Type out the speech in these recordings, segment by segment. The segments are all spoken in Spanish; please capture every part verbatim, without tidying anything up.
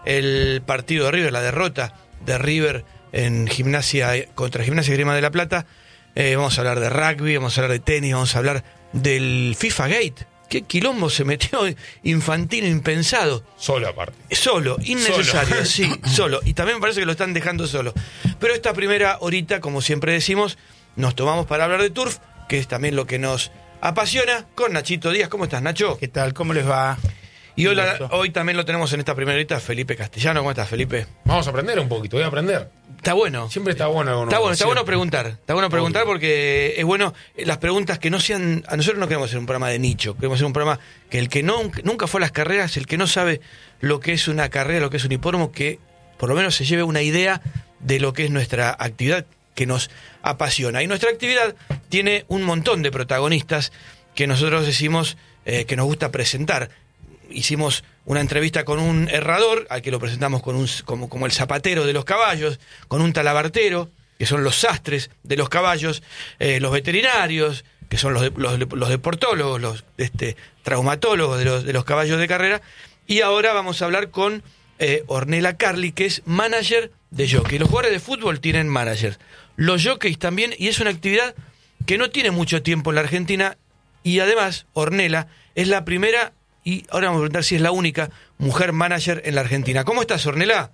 el partido de River, la derrota de River en Gimnasia contra Gimnasia y Grima de la Plata. Eh, vamos a hablar de rugby, vamos a hablar de tenis, vamos a hablar del FIFA Gate. ¿Qué quilombo se metió infantino, impensado? Solo aparte. Solo, innecesario, solo. sí, solo. Y también me parece que lo están dejando solo. Pero esta primera horita, como siempre decimos, nos tomamos para hablar de turf, que es también lo que nos apasiona, con Nachito Díaz. ¿Cómo estás, Nacho? ¿Qué tal? ¿Cómo les va? Y hoy, hoy también lo tenemos en esta primera horita, Felipe Castellano. ¿Cómo estás, Felipe? Vamos a aprender un poquito, voy a aprender. Está bueno. Siempre está bueno. Está bueno, está bueno preguntar. Está bueno preguntar porque es bueno las preguntas que no sean... A nosotros no queremos hacer un programa de nicho, queremos hacer un programa que el que no, nunca fue a las carreras, el que no sabe lo que es una carrera, lo que es un hipódromo, que por lo menos se lleve una idea de lo que es nuestra actividad que nos apasiona. Y nuestra actividad tiene un montón de protagonistas que nosotros decimos eh, que nos gusta presentar. Hicimos una entrevista con un herrador, al que lo presentamos con un, como, como el zapatero de los caballos, con un talabartero, que son los sastres de los caballos, eh, los veterinarios, que son los, de, los, los deportólogos, los este, traumatólogos de los, de los caballos de carrera, y ahora vamos a hablar con eh, Ornella Carli, que es manager de jockey. Los jugadores de fútbol tienen managers, los jockeys también, y es una actividad que no tiene mucho tiempo en la Argentina, y además Ornella es la primera... Y ahora vamos a preguntar si es la única mujer manager en la Argentina. ¿Cómo estás, Ornella?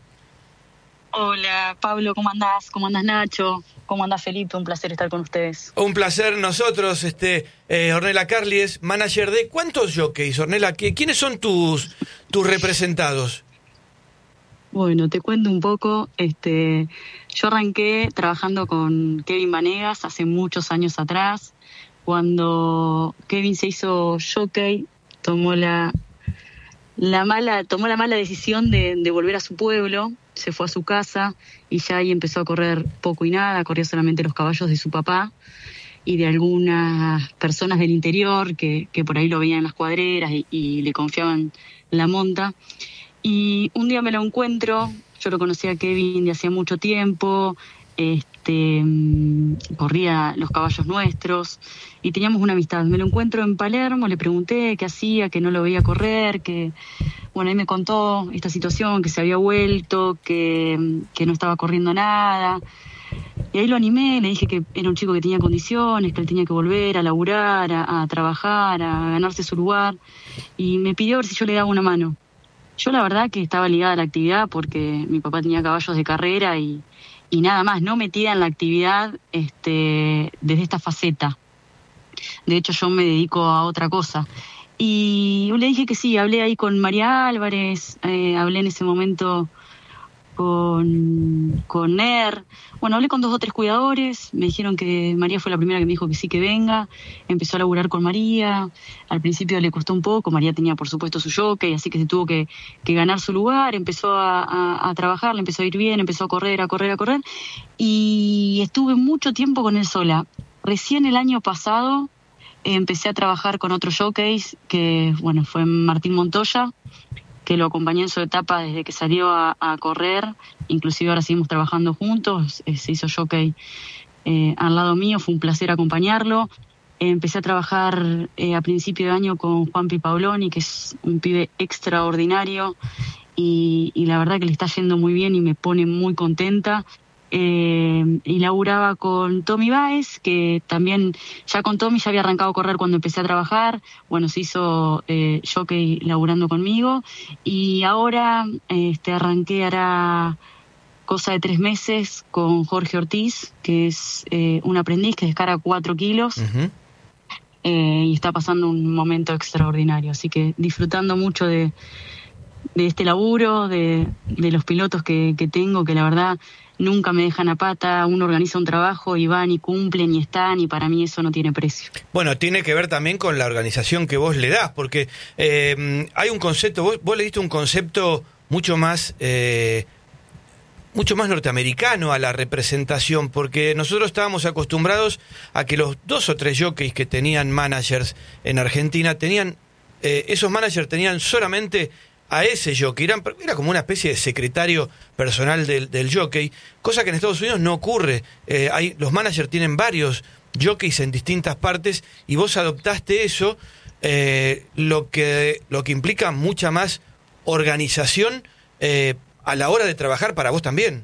Hola, Pablo, ¿cómo andás? ¿Cómo andás, Nacho? ¿Cómo andás, Felipe? Un placer estar con ustedes. Un placer nosotros. Este, eh, Ornella Carli es manager de... ¿Cuántos jockeys, Ornella? ¿Quiénes son tus, tus representados? Bueno, te cuento un poco. Este, yo arranqué trabajando con Kevin Vanegas hace muchos años atrás. Cuando Kevin se hizo jockey, tomó la, la mala tomó la mala decisión de, de volver a su pueblo, se fue a su casa y ya ahí empezó a correr poco y nada, corría solamente los caballos de su papá y de algunas personas del interior que, que por ahí lo veían en las cuadreras y, y le confiaban la monta. Y un día me lo encuentro, yo lo conocía a Kevin de hacía mucho tiempo, este corría los caballos nuestros y teníamos una amistad. Me lo encuentro en Palermo, le pregunté qué hacía, que no lo veía correr, que bueno, ahí me contó esta situación, que se había vuelto, que, que no estaba corriendo nada. Y ahí lo animé, le dije que era un chico que tenía condiciones, que él tenía que volver a laburar, a, a trabajar, a ganarse su lugar, y me pidió a ver si yo le daba una mano. Yo la verdad que estaba ligada a la actividad porque mi papá tenía caballos de carrera y y nada más, no metida en la actividad este, desde esta faceta. De hecho, yo me dedico a otra cosa. Y le dije que sí, hablé ahí con María Álvarez, eh, hablé en ese momento con, con Ner. Bueno, hablé con dos o tres cuidadores, me dijeron que María fue la primera que me dijo que sí que venga. Empezó a laburar con María, al principio le costó un poco, María tenía por supuesto su jockey, así que se tuvo que, que ganar su lugar, empezó a, a, a trabajar, le empezó a ir bien, empezó a correr, a correr, a correr, y estuve mucho tiempo con él sola. Recién el año pasado eh, empecé a trabajar con otros jockeys, que bueno, fue Martín Montoya, que lo acompañé en su etapa desde que salió a, a correr, inclusive ahora seguimos trabajando juntos, eh, se hizo jockey eh, al lado mío, fue un placer acompañarlo. Eh, empecé a trabajar eh, a principio de año con Juanpi Paoloni, que es un pibe extraordinario, y, y la verdad que le está yendo muy bien y me pone muy contenta. Eh, y laburaba con Tommy Báez, que también ya con Tommy ya había arrancado a correr cuando empecé a trabajar. Bueno, se hizo eh, jockey laburando conmigo y ahora este, arranqué hará cosa de tres meses con Jorge Ortiz, que es eh, un aprendiz que descarga cuatro kilos. Uh-huh. eh, y está pasando un momento extraordinario, así que disfrutando mucho de, de este laburo, de, de los pilotos que, que tengo, que la verdad nunca me dejan a pata. Uno organiza un trabajo y van y cumplen y están, y para mí eso no tiene precio. Bueno, tiene que ver también con la organización que vos le das, porque eh, hay un concepto, vos, vos le diste un concepto mucho más eh, mucho más norteamericano a la representación, porque nosotros estábamos acostumbrados a que los dos o tres jockeys que tenían managers en Argentina, tenían eh, esos managers tenían solamente a ese jockey, era, era como una especie de secretario personal del, del jockey, cosa que en Estados Unidos no ocurre. Eh, hay, los managers tienen varios jockeys en distintas partes y vos adoptaste eso, eh, lo que, lo que implica mucha más organización eh, a la hora de trabajar para vos también.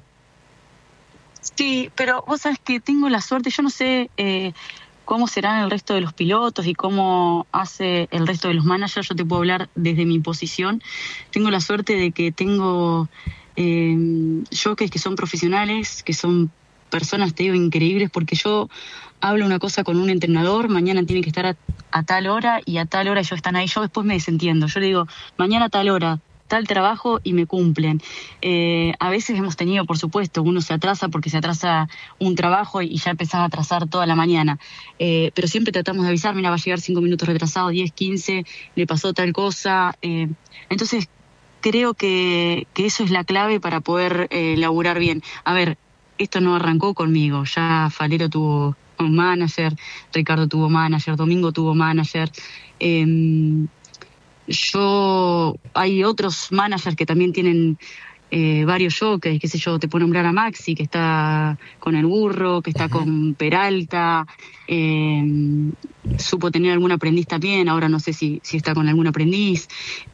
Sí, pero vos sabés que tengo la suerte, yo no sé eh, cómo serán el resto de los pilotos y cómo hace el resto de los managers, yo te puedo hablar desde mi posición. Tengo la suerte de que tengo eh, jockeys que son profesionales, que son personas, te digo, increíbles, porque yo hablo una cosa con un entrenador, mañana tiene que estar a, a tal hora y a tal hora ellos están ahí, yo después me desentiendo, yo le digo, mañana a tal hora, tal trabajo y me cumplen. Eh, a veces hemos tenido, por supuesto, uno se atrasa porque se atrasa un trabajo y ya empezás a atrasar toda la mañana, eh, pero siempre tratamos de avisar, mira, va a llegar cinco minutos retrasado, diez, quince, le pasó tal cosa, eh, entonces creo que, que eso es la clave para poder eh, laburar bien. A ver, esto no arrancó conmigo, ya Falero tuvo un manager, Ricardo tuvo manager, Domingo tuvo manager, eh, yo, hay otros managers que también tienen eh, varios jockeys, qué sé yo, te puedo nombrar a Maxi, que está con el burro, que está con Peralta, eh, supo tener algún aprendiz también, ahora no sé si, si está con algún aprendiz,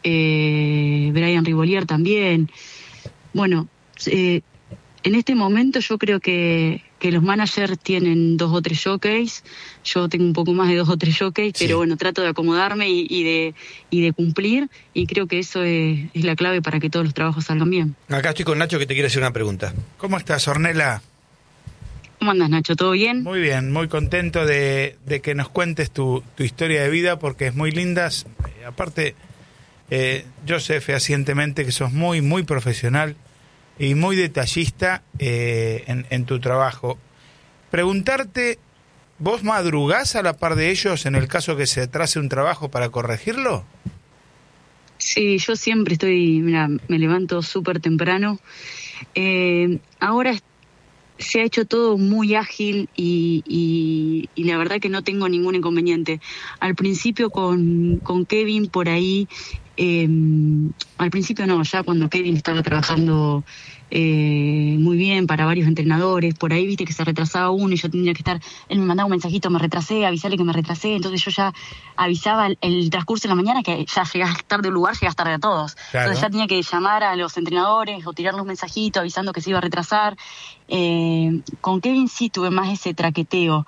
eh, Brian Rivolier también. Bueno, eh, en este momento yo creo que, que los managers tienen dos o tres jockeys, yo tengo un poco más de dos o tres jockeys, sí. Pero bueno, trato de acomodarme y, y de y de cumplir, y creo que eso es, es la clave para que todos los trabajos salgan bien. Acá estoy con Nacho que te quiere hacer una pregunta. ¿Cómo estás, Ornella? ¿Cómo andas, Nacho? ¿Todo bien? Muy bien, muy contento de, de que nos cuentes tu, tu historia de vida, porque es muy linda. Eh, aparte, eh, yo sé fehacientemente que sos muy, muy profesional y muy detallista eh, en, en tu trabajo. Preguntarte, ¿vos madrugás a la par de ellos en el caso que se atrase un trabajo para corregirlo? Sí, yo siempre estoy, mira, me levanto súper temprano. Eh, ahora se ha hecho todo muy ágil y, y, y la verdad que no tengo ningún inconveniente. Al principio con, con Kevin por ahí, eh, al principio no, ya cuando Kevin estaba trabajando eh, muy bien para varios entrenadores, por ahí viste que se retrasaba uno y yo tenía que estar, él me mandaba un mensajito, me retrasé, avisarle que me retrasé, entonces yo ya avisaba el, el transcurso de la mañana que ya llegás tarde al lugar, llegás tarde a todos. Claro. Entonces ya tenía que llamar a los entrenadores o tirarles un mensajito avisando que se iba a retrasar. Eh, con Kevin sí tuve más ese traqueteo.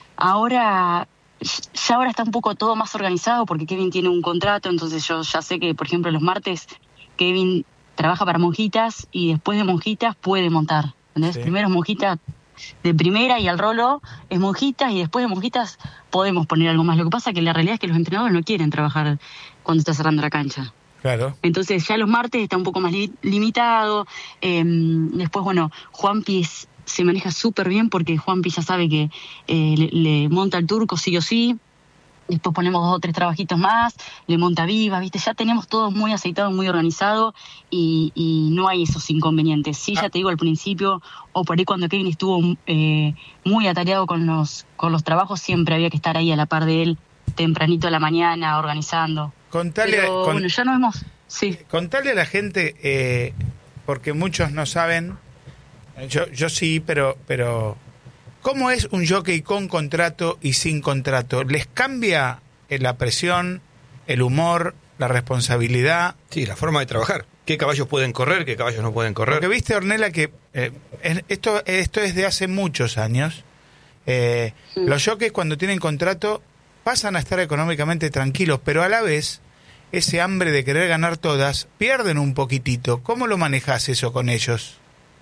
Ahora, ya ahora está un poco todo más organizado porque Kevin tiene un contrato, entonces yo ya sé que, por ejemplo, los martes Kevin trabaja para Monjitas y después de Monjitas puede montar. ¿Entendés? Sí. Primero es Monjitas de primera y al rolo es Monjitas y después de Monjitas podemos poner algo más. Lo que pasa es que la realidad es que los entrenadores no quieren trabajar cuando está cerrando la cancha. Claro. Entonces ya los martes está un poco más li- limitado. Eh, después, bueno, Juanpi es, se maneja súper bien porque Juanpi ya sabe que eh, le, le monta el turco sí o sí. Después ponemos dos o tres trabajitos más, le monta viva, ¿viste? Ya tenemos todo muy aceitado, muy organizado y, y no hay esos inconvenientes. Sí, ya te digo al principio, o por ahí cuando Kevin estuvo eh, muy atareado con los, con los trabajos, siempre había que estar ahí a la par de él, tempranito a la mañana, organizando. Contale, Pero con, bueno, ya nos hemos... Sí. Contale a la gente, eh, porque muchos no saben, yo, yo sí, pero... pero ¿cómo es un jockey con contrato y sin contrato? ¿Les cambia la presión, el humor, la responsabilidad? Sí, la forma de trabajar. ¿Qué caballos pueden correr, qué caballos no pueden correr? Porque viste, Ornella, que eh, esto, esto es de hace muchos años. Eh, sí. Los jockeys cuando tienen contrato pasan a estar económicamente tranquilos, pero a la vez ese hambre de querer ganar todas pierden un poquitito. ¿Cómo lo manejas eso con ellos?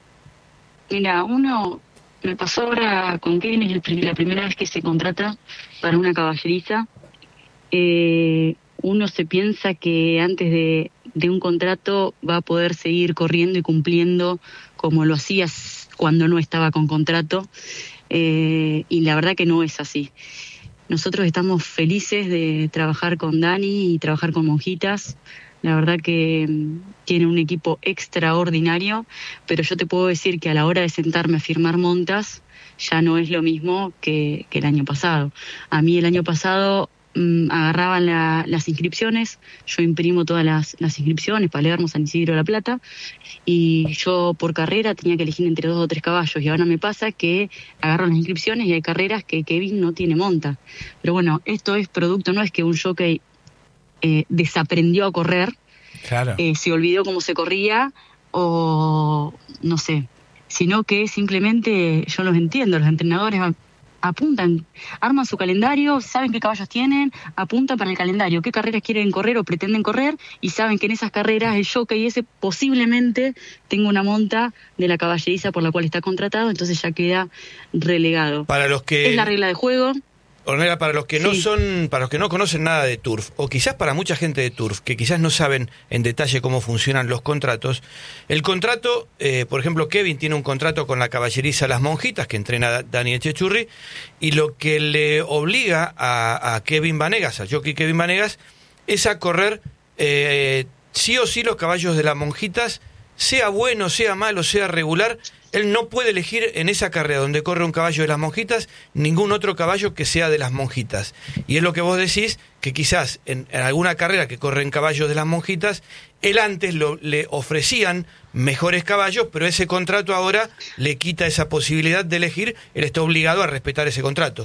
Mira, uno... Me pasó ahora con Kevin, es el, la primera vez que se contrata para una caballeriza. Eh, uno se piensa que antes de, de un contrato va a poder seguir corriendo y cumpliendo como lo hacías cuando no estaba con contrato. Eh, y la verdad que no es así. Nosotros estamos felices de trabajar con Dani y trabajar con Monjitas. La verdad que tiene un equipo extraordinario, pero yo te puedo decir que a la hora de sentarme a firmar montas ya no es lo mismo que, que el año pasado. A mí el año pasado mmm, agarraban la, las inscripciones, yo imprimo todas las, las inscripciones para leernos San Isidro de la Plata y yo por carrera tenía que elegir entre dos o tres caballos y ahora me pasa que agarro las inscripciones y hay carreras que Kevin no tiene monta. Pero bueno, esto es producto, no es que un jockey... Eh, desaprendió a correr, claro. eh, se olvidó cómo se corría, o no sé, sino que simplemente yo los entiendo, los entrenadores apuntan, arman su calendario, saben qué caballos tienen, apuntan para el calendario, qué carreras quieren correr o pretenden correr, y saben que en esas carreras el jockey ese posiblemente tenga una monta de la caballeriza por la cual está contratado, entonces ya queda relegado. Para los que... Es la regla de juego. Ornella, para los que no Sí. son, para los que no conocen nada de turf, o quizás para mucha gente de turf, que quizás no saben en detalle cómo funcionan los contratos, el contrato, eh, por ejemplo, Kevin tiene un contrato con la caballeriza Las Monjitas, que entrena Dani Echechurri, y lo que le obliga a, a Kevin Vanegas, al jockey Kevin Vanegas, es a correr eh, sí o sí los caballos de Las Monjitas, sea bueno, sea malo, sea regular. Él no puede elegir en esa carrera donde corre un caballo de Las Monjitas ningún otro caballo que sea de Las Monjitas. Y es lo que vos decís, que quizás en, en alguna carrera que corren caballos de Las Monjitas, él antes lo, le ofrecían mejores caballos, pero ese contrato ahora le quita esa posibilidad de elegir. Él está obligado a respetar ese contrato.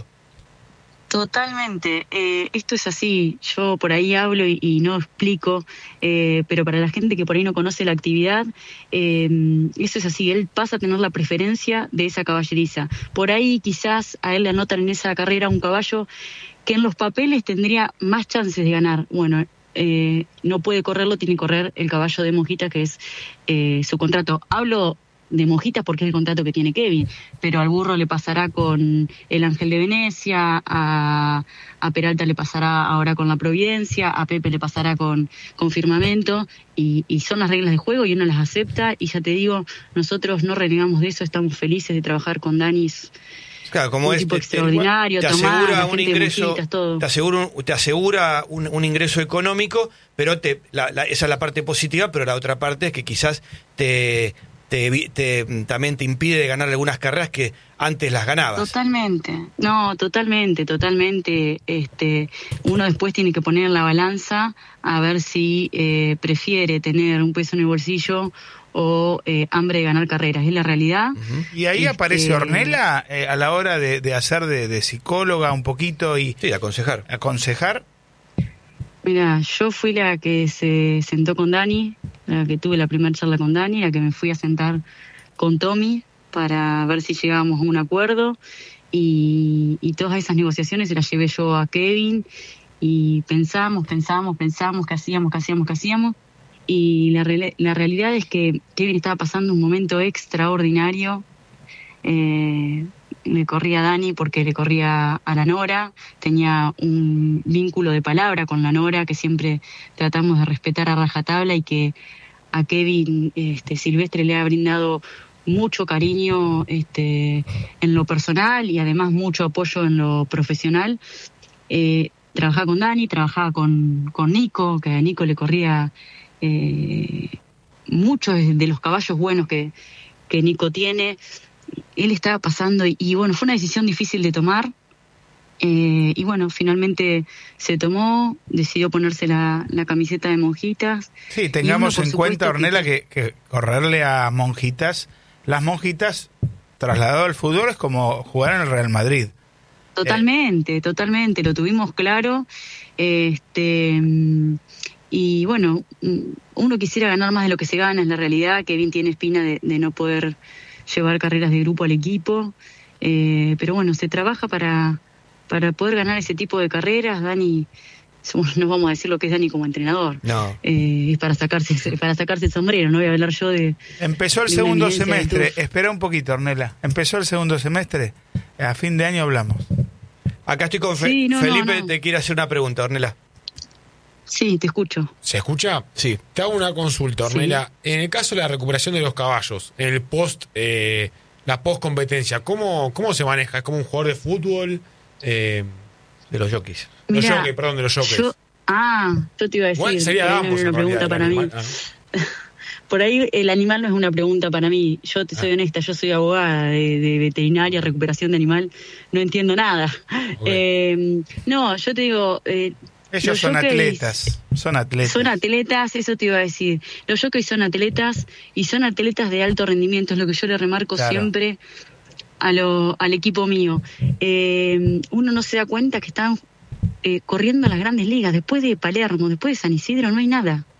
Totalmente, eh, esto es así, yo por ahí hablo y, y no explico, eh, pero para la gente que por ahí no conoce la actividad, eh, eso es así, él pasa a tener la preferencia de esa caballeriza. Por ahí quizás a él le anotan en esa carrera un caballo que en los papeles tendría más chances de ganar. Bueno, eh, no puede correrlo, tiene que correr el caballo de Monjita, que es eh, su contrato. Hablo de Monjitas porque es el contrato que tiene Kevin, pero al burro le pasará con el Ángel de Venecia, a, a Peralta le pasará ahora con la Providencia, a Pepe le pasará con, con Firmamento, y, y son las reglas de juego y uno las acepta, y ya te digo, nosotros no renegamos de eso, estamos felices de trabajar con Dani. Claro, como un es, tipo te, extraordinario, te Tomás, asegura la un gente de ingreso, Monjitas, todo. te asegura, un, te asegura un, un ingreso económico, pero te, la, la, esa es la parte positiva, pero la otra parte es que quizás te Te, te, también te impide de ganar algunas carreras que antes las ganabas. Totalmente, no, totalmente, totalmente. Este, uno después tiene que poner en la balanza a ver si eh, prefiere tener un peso en el bolsillo o eh, hambre de ganar carreras. Es la realidad. Uh-huh. Y ahí Este... aparece Ornella eh, a la hora de, de hacer de, de psicóloga un poquito y sí, de aconsejar. aconsejar. Mira, yo fui la que se sentó con Dani, la que tuve la primera charla con Dani, la que me fui a sentar con Tommy para ver si llegábamos a un acuerdo, y, y todas esas negociaciones se las llevé yo a Kevin, y pensamos, pensamos, pensamos qué hacíamos, qué hacíamos, qué hacíamos, y la, la realidad es que Kevin estaba pasando un momento extraordinario. eh, le corría a Dani porque le corría a la Nora, tenía un vínculo de palabra con la Nora que siempre tratamos de respetar a rajatabla, y que a Kevin este, Silvestre le ha brindado mucho cariño este, en lo personal y además mucho apoyo en lo profesional. Eh, trabajaba con Dani, trabajaba con, con Nico, que a Nico le corría eh, muchos de los caballos buenos que, que Nico tiene. Él estaba pasando y, y bueno, fue una decisión difícil de tomar, eh, y bueno, finalmente se tomó, decidió ponerse la, la camiseta de Monjitas. Sí, tengamos uno, en cuenta, Ornella, que... que, que correrle a Monjitas, las Monjitas trasladado al fútbol es como jugar en el Real Madrid. Totalmente, eh. totalmente, lo tuvimos claro, este y bueno, uno quisiera ganar más de lo que se gana, es la realidad. Kevin tiene espina de, de no poder llevar carreras de grupo al equipo, eh, pero bueno, se trabaja para, para poder ganar ese tipo de carreras. Dani, no vamos a decir lo que es Dani como entrenador, no. eh, es para sacarse para sacarse el sombrero, no voy a hablar yo de... Empezó el de segundo una evidencia semestre, de espera un poquito, Ornella, empezó el segundo semestre, a fin de año hablamos. Acá estoy con Fe- Sí, no, Felipe, no, no. te quiere hacer una pregunta, Ornella. Sí, te escucho. ¿Se escucha? Sí. Te hago una consulta, Ornella. Sí. En el caso de la recuperación de los caballos, en el post, eh, la post competencia, ¿cómo, ¿cómo se maneja? ¿Es como un jugador de fútbol? Eh, de los jockeys. Los Mirá, jockeys, perdón, de los jockeys. Yo, ah, yo te iba a decir. Bueno, sería de ambos, una en pregunta realidad, para mí. animal, ah, Por ahí el animal no es una pregunta para mí. Yo te soy ah. honesta, yo soy abogada de, de veterinaria, recuperación de animal, no entiendo nada. Okay. Eh, no, yo te digo... Eh, Ellos son jockeys, atletas, son atletas. Son atletas, eso te iba a decir. Los jockeys son atletas y son atletas de alto rendimiento, es lo que yo le remarco claro. siempre a lo, al equipo mío. Eh, uno no se da cuenta que están eh, corriendo a las grandes ligas. Después de Palermo, después de San Isidro, no hay nada.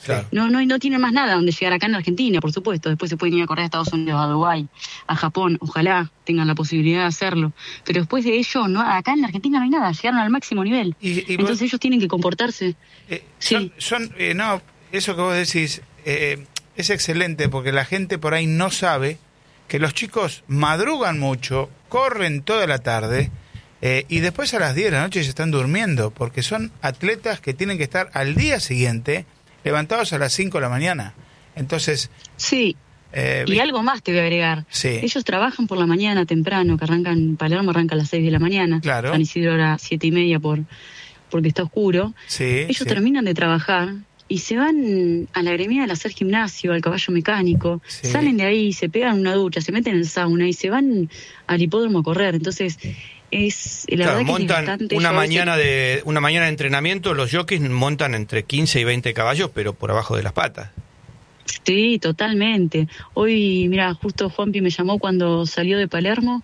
Claro. No, no, no tienen más nada donde llegar acá en Argentina, por supuesto. Después se pueden ir a correr a Estados Unidos, a Dubái, a Japón. Ojalá tengan la posibilidad de hacerlo. Pero después de ello, no, acá en Argentina no hay nada. Llegaron al máximo nivel. Y, y Entonces vos, ellos tienen que comportarse. eh, Sí. Son, son eh, no, eso que vos decís eh, es excelente porque la gente por ahí no sabe que los chicos madrugan mucho, corren toda la tarde eh, y después a las diez de la noche se están durmiendo porque son atletas que tienen que estar al día siguiente levantados a las cinco de la mañana. Entonces, Sí. eh, Y algo más te voy a agregar. Sí. Ellos trabajan por la mañana temprano, que arrancan, Palermo arranca a las seis de la mañana. Claro. San Isidro a las siete y media por, porque está oscuro. sí, Ellos sí. terminan de trabajar y se van a la gremial a hacer gimnasio, al caballo mecánico. Sí. Salen de ahí, se pegan una ducha, se meten en el sauna y se van al hipódromo a correr. Entonces, es la Claro, verdad que es montan desgastante. una Yo a veces- mañana de una mañana de entrenamiento, los jockeys montan entre quince y veinte caballos, pero por abajo de las patas. Sí, totalmente. Hoy, mira, justo Juanpi me llamó cuando salió de Palermo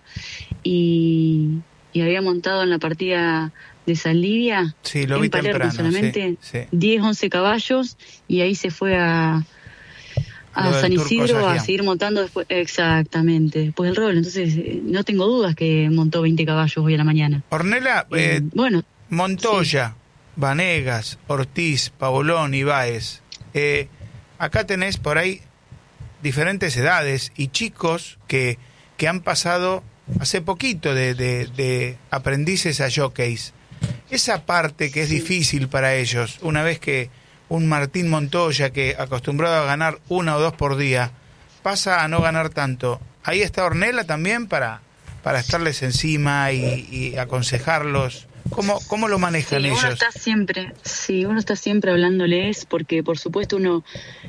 y, y había montado en la partida de Saldivia. Sí, lo en vi Palermo temprano, solamente sí, sí. diez, once caballos y ahí se fue a, a Lo del San Turco Isidro a Sajian. seguir montando después, exactamente, después del rol. Entonces, eh, no tengo dudas que montó veinte caballos hoy a la mañana. Ornella, Eh, eh, bueno, Montoya, Vanegas, Ortiz, Paulón, Ibáez. Eh, acá tenés por ahí diferentes edades y chicos que, que han pasado hace poquito de, de, de aprendices a jockeys. Esa parte que es Sí. difícil para ellos, una vez que un Martín Montoya, que acostumbrado a ganar una o dos por día, pasa a no ganar tanto. Ahí está Ornella también para, para estarles encima y, y aconsejarlos. ¿Cómo, cómo lo manejan sí, ellos? uno está siempre, sí, uno está siempre hablándoles porque por supuesto uno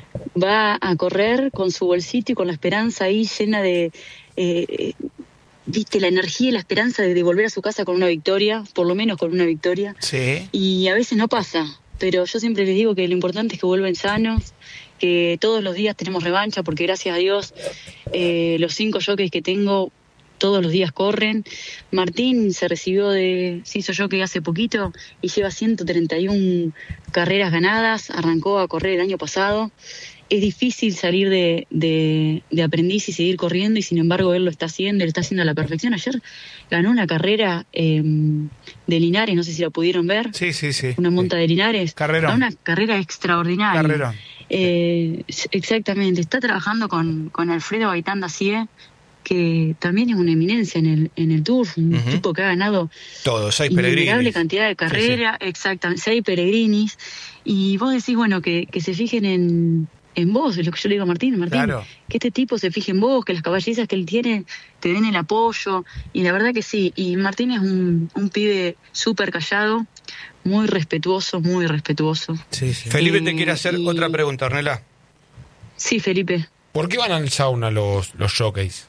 va a correr con su bolsito y con la esperanza ahí llena de, eh, eh, viste, la energía y la esperanza de, de volver a su casa con una victoria, por lo menos con una victoria. Sí, Y a veces no pasa, pero yo siempre les digo que lo importante es que vuelvan sanos, que todos los días tenemos revancha, porque gracias a Dios eh, los cinco jockeys que tengo todos los días corren. Martín se recibió de, se hizo jockey hace poquito y lleva ciento treinta y una carreras ganadas, arrancó a correr el año pasado. Es difícil salir de, de, de aprendiz y seguir corriendo y sin embargo él lo está haciendo, él está haciendo a la perfección. Ayer ganó una carrera eh, de Linares, no sé si la pudieron ver. sí, sí, sí. Una monta de Linares. Carrerón. Una carrera extraordinaria. Carrerón. Eh, exactamente. Está trabajando con, con Alfredo Gaitán Dacier, que también es una eminencia en el, en el Tour, un Ujú. tipo que ha ganado Todos, seis innumerable peregrinos. cantidad de carreras, exactamente, seis peregrinis. Y vos decís, bueno, que, que se fijen en, en vos, es lo que yo le digo a Martín, Martín, Claro. que este tipo se fije en vos, que las caballerizas que él tiene te den el apoyo. Y la verdad que sí, y Martín es un, un pibe súper callado, muy respetuoso, muy respetuoso. Sí, sí. Felipe te Eh, quiere hacer y- otra pregunta, Ornella. Sí, Felipe. ¿Por qué van al sauna los, los jockeys?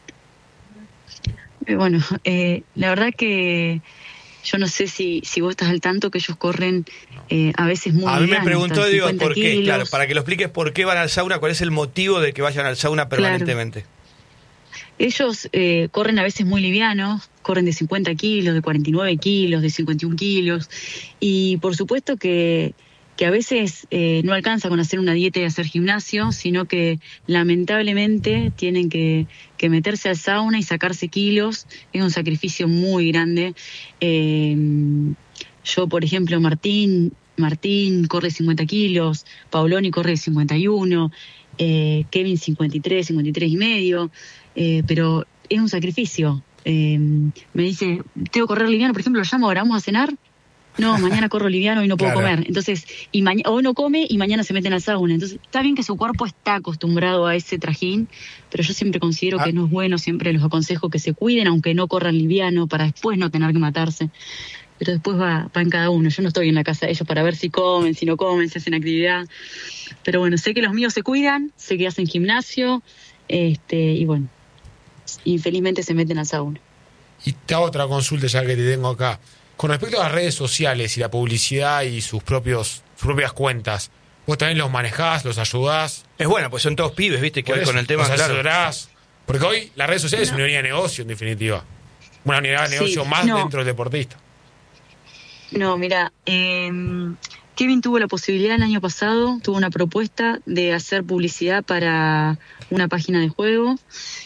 Eh, Bueno, eh, la verdad que yo no sé si, si vos estás al tanto que ellos corren eh, a veces muy A mí me livianos, preguntó, hasta digo, cincuenta ¿por qué? kilos. Claro, para que lo expliques por qué van al sauna, cuál es el motivo de que vayan al sauna permanentemente. Ellos eh, corren a veces muy livianos, corren de cincuenta kilos, de cuarenta y nueve kilos, de cincuenta y un kilos. Y por supuesto que, que a veces eh, no alcanza con hacer una dieta y hacer gimnasio, sino que lamentablemente tienen que, que meterse al sauna y sacarse kilos. Es un sacrificio muy grande. Eh, yo, por ejemplo, Martín, Martín corre cincuenta kilos, Paoloni corre cincuenta y uno, eh, Kevin cincuenta y tres, cincuenta y tres y medio. Eh, pero es un sacrificio. Eh, me dice, tengo que correr liviano, por ejemplo, lo llamo ahora, ¿vamos a cenar? No, mañana corro liviano y no puedo Claro. comer. Entonces, y mañana o no come y mañana se meten al sauna. Entonces, está bien que su cuerpo está acostumbrado a ese trajín, pero yo siempre considero Ah. que no es bueno, siempre los aconsejo que se cuiden, aunque no corran liviano, para después no tener que matarse. Pero después va, va en cada uno. Yo no estoy en la casa de ellos para ver si comen, si no comen, si hacen actividad. Pero bueno, sé que los míos se cuidan, sé que hacen gimnasio, este, y bueno, infelizmente se meten al sauna. Y te hago otra consulta ya que te tengo acá. Con respecto a las redes sociales y la publicidad y sus propios sus propias cuentas, ¿vos también los manejás, los ayudás? Es bueno, pues son todos pibes, ¿viste? Que Por hoy eso, con el tema, los claro. asesorás. Porque hoy las redes sociales es una unidad de negocio, en definitiva. Una unidad de Sí, negocio más no. dentro del deportista. No, mira, eh, Kevin tuvo la posibilidad el año pasado, tuvo una propuesta de hacer publicidad para una página de juego.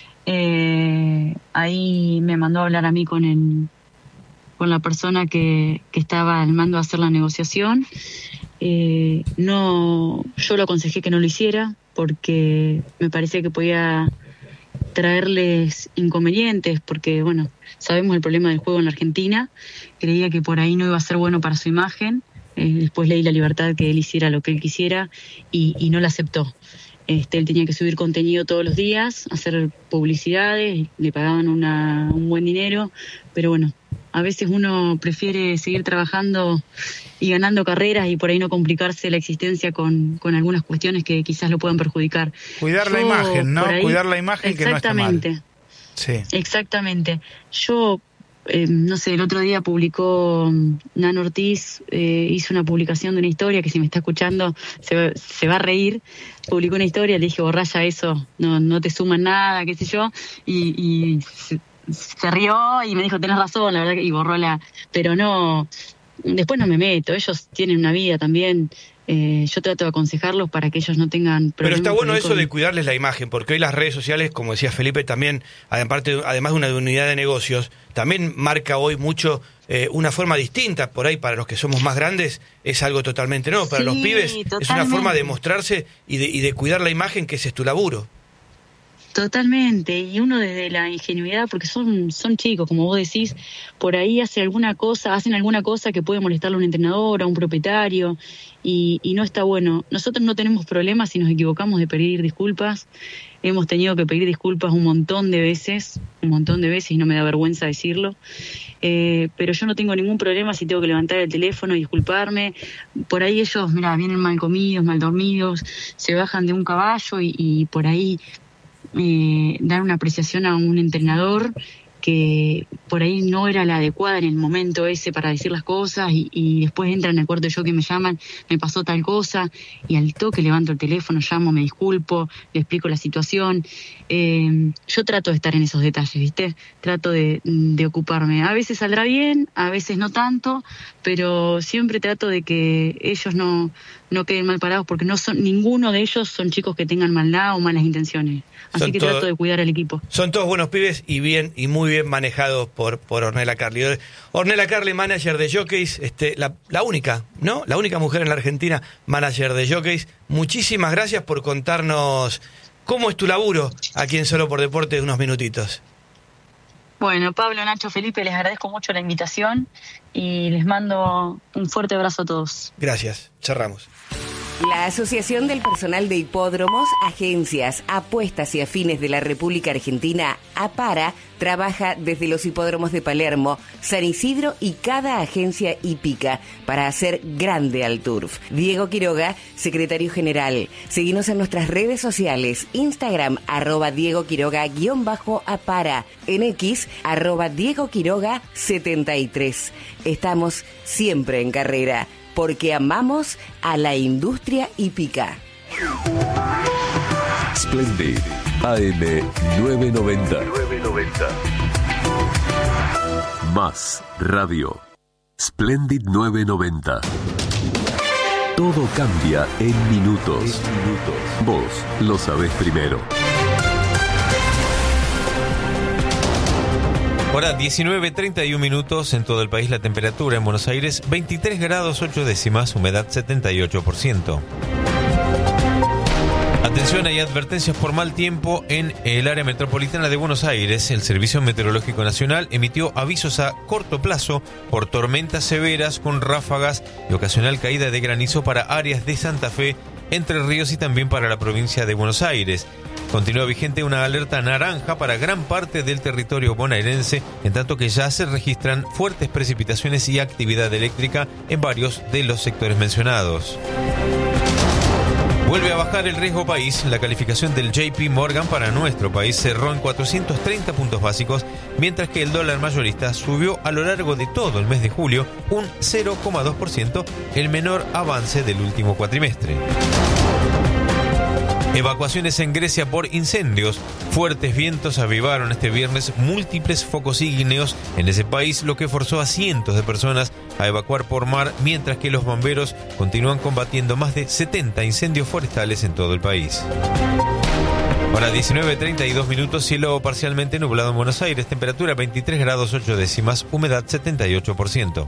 Eh, ahí me mandó a hablar a mí con el, con la persona que, que estaba al mando a hacer la negociación. Eh, no, yo lo aconsejé que no lo hiciera porque me parecía que podía traerles inconvenientes, porque bueno, sabemos el problema del juego en la Argentina. Creía que por ahí no iba a ser bueno para su imagen. Eh, después le di la libertad que él hiciera lo que él quisiera y, y no la aceptó. Este, él tenía que subir contenido todos los días, hacer publicidades, le pagaban una, un buen dinero, pero bueno, a veces uno prefiere seguir trabajando y ganando carreras y por ahí no complicarse la existencia con, con algunas cuestiones que quizás lo puedan perjudicar. Cuidar Yo, la imagen, ¿no? Ahí, Cuidar la imagen que no está mal. Exactamente. Sí. Exactamente. Yo, eh, no sé, el otro día publicó Nano Ortiz, eh, hizo una publicación de una historia que si me está escuchando se va, se va a reír. Publicó una historia, le dije, borraya eso, no, no te suman nada, qué sé yo, y... y se, se rió y me dijo, tenés razón, la verdad, y borró la... Pero no, después no me meto, ellos tienen una vida también, eh, yo trato de aconsejarlos para que ellos no tengan problemas. Pero está bueno eso con... de cuidarles la imagen, porque hoy las redes sociales, como decía Felipe, también, además de, además de una unidad de negocios, también marca hoy mucho eh, una forma distinta, por ahí para los que somos más grandes es algo totalmente nuevo, para Sí, los pibes totalmente. Es una forma de mostrarse y de, y de cuidar la imagen, que ese es tu laburo. Totalmente, y uno desde la ingenuidad, porque son, son chicos, como vos decís, por ahí hace alguna cosa, hacen alguna cosa que puede molestarle a un entrenador, a un propietario, y, y no está bueno. Nosotros no tenemos problemas si nos equivocamos de pedir disculpas, hemos tenido que pedir disculpas un montón de veces, un montón de veces, y no me da vergüenza decirlo, eh, pero yo no tengo ningún problema si tengo que levantar el teléfono y disculparme. Por ahí ellos, mira, vienen mal comidos, mal dormidos, se bajan de un caballo y, y por ahí... Eh, dar una apreciación a un entrenador que por ahí no era la adecuada en el momento ese para decir las cosas y, y después entran en el cuarto de yo que me llaman, me pasó tal cosa y al toque levanto el teléfono, llamo, me disculpo, le explico la situación. Eh, yo trato de estar en esos detalles, ¿viste? Trato de, de ocuparme. A veces saldrá bien, a veces no tanto, pero siempre trato de que ellos no, no queden mal parados porque no son, ninguno de ellos son chicos que tengan maldad o malas intenciones. Así son que todo, trato de cuidar al equipo. Son todos buenos pibes y bien y muy bien manejados por, por Ornella Carli. Ornella Carli, manager de jockeys, este, la, la única, ¿no? La única mujer en la Argentina, manager de jockeys. Muchísimas gracias por contarnos cómo es tu laburo aquí en Solo por Deporte de unos minutitos. Bueno, Pablo, Nacho, Felipe, les agradezco mucho la invitación y les mando un fuerte abrazo a todos. Gracias, cerramos. La Asociación del Personal de Hipódromos, Agencias, Apuestas y Afines de la República Argentina, APARA, trabaja desde los hipódromos de Palermo, San Isidro y cada agencia hípica para hacer grande al turf. Diego Quiroga, secretario general. Seguinos en nuestras redes sociales, Instagram, arroba Diego Quiroga, guión bajo APARA, en X, arroba Diego Quiroga setenta y tres. Estamos siempre en carrera, porque amamos a la industria hípica. Splendid, A M novecientos noventa. Más Radio. Splendid novecientos noventa. Todo cambia en minutos. Vos lo sabés primero. Ahora, diecinueve treinta y uno minutos en todo el país, la temperatura en Buenos Aires, veintitrés grados ocho décimas, humedad setenta y ocho por ciento. Atención, hay advertencias por mal tiempo en el área metropolitana de Buenos Aires. El Servicio Meteorológico Nacional emitió avisos a corto plazo por tormentas severas con ráfagas y ocasional caída de granizo para áreas de Santa Fe, Entre Ríos y también para la provincia de Buenos Aires. Continúa vigente una alerta naranja para gran parte del territorio bonaerense, en tanto que ya se registran fuertes precipitaciones y actividad eléctrica en varios de los sectores mencionados. Vuelve a bajar el riesgo país. La calificación del J P Morgan para nuestro país cerró en cuatrocientos treinta puntos básicos, mientras que el dólar mayorista subió a lo largo de todo el mes de julio un cero coma dos por ciento, el menor avance del último cuatrimestre. Evacuaciones en Grecia por incendios. Fuertes vientos avivaron este viernes múltiples focos ígneos en ese país, lo que forzó a cientos de personas a evacuar por mar, mientras que los bomberos continúan combatiendo más de setenta incendios forestales en todo el país. Ahora diecinueve treinta y dos minutos, cielo parcialmente nublado en Buenos Aires, temperatura veintitrés grados ocho décimas, humedad setenta y ocho por ciento.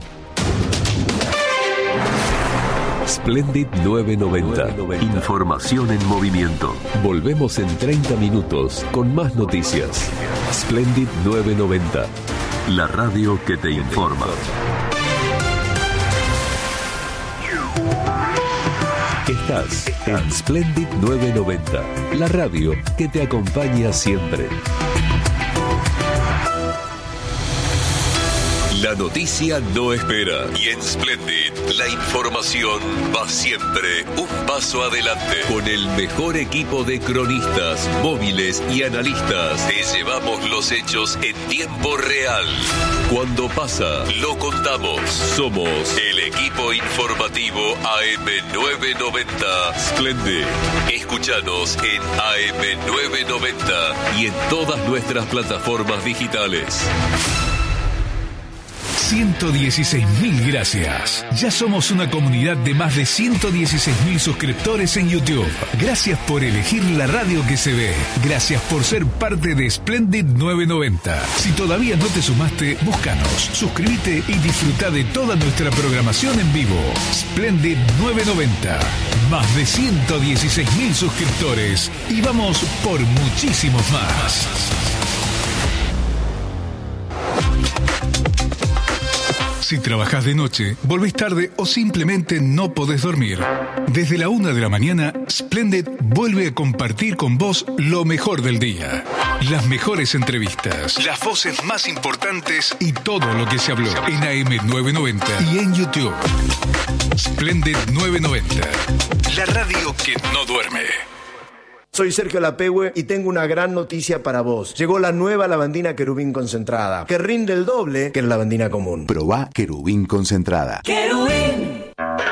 Splendid novecientos noventa. Información en movimiento. Volvemos en treinta minutos con más noticias. Splendid novecientos noventa. La radio que te informa. Estás en Splendid novecientos noventa. La radio que te acompaña siempre. La noticia no espera y en Splendid la información va siempre un paso adelante. Con el mejor equipo de cronistas, móviles y analistas te llevamos los hechos en tiempo real. Cuando pasa, lo contamos. Somos el equipo informativo A M novecientos noventa Splendid. Escúchanos en A M novecientos noventa y en todas nuestras plataformas digitales. ciento dieciséis mil gracias. Ya somos una comunidad de más de ciento dieciséis mil suscriptores en YouTube. Gracias por elegir la radio que se ve. Gracias por ser parte de Splendid novecientos noventa. Si todavía no te sumaste, búscanos, suscríbete y disfruta de toda nuestra programación en vivo. Splendid novecientos noventa. Más de ciento dieciséis mil suscriptores. Y vamos por muchísimos más. Si trabajas de noche, volvés tarde o simplemente no podés dormir, desde la una de la mañana, Splendid vuelve a compartir con vos lo mejor del día. Las mejores entrevistas, las voces más importantes y todo lo que se habló en A M novecientos noventa y en YouTube. Splendid novecientos noventa, la radio que no duerme. Soy Sergio Lapehue y tengo una gran noticia para vos. Llegó la nueva lavandina Querubín concentrada, que rinde el doble que la lavandina común. Probá Querubín concentrada. ¡Querubín!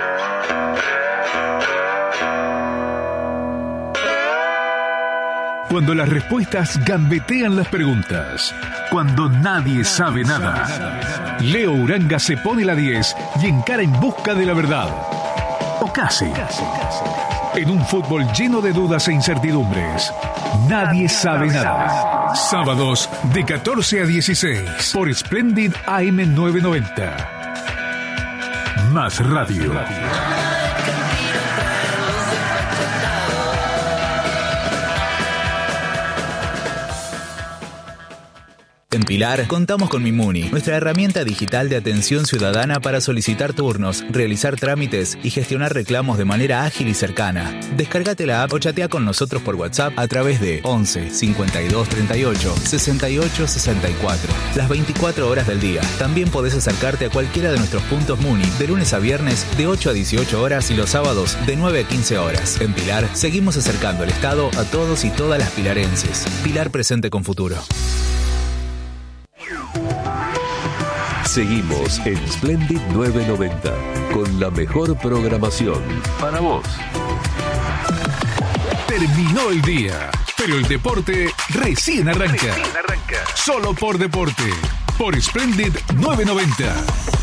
Cuando las respuestas gambetean las preguntas. Cuando nadie sabe nada. Leo Uranga se pone la diez y encara en busca de la verdad. O casi. En un fútbol lleno de dudas e incertidumbres, nadie sabe nada. Sábados de catorce a dieciséis por Splendid A M novecientos noventa. Más radio. En Pilar, contamos con Mimuni, nuestra herramienta digital de atención ciudadana para solicitar turnos, realizar trámites y gestionar reclamos de manera ágil y cercana. Descárgate la app o chatea con nosotros por WhatsApp a través de once cincuenta y dos treinta y ocho sesenta y ocho sesenta y cuatro. Las veinticuatro horas del día. También podés acercarte a cualquiera de nuestros puntos Muni de lunes a viernes de ocho a dieciocho horas y los sábados de nueve a quince horas. En Pilar, seguimos acercando el Estado a todos y todas las pilarenses. Pilar presente con futuro. Seguimos en Splendid novecientos noventa con la mejor programación para vos. Terminó el día, pero el deporte recién arranca. Recién arranca. Solo por deporte, por Splendid novecientos noventa.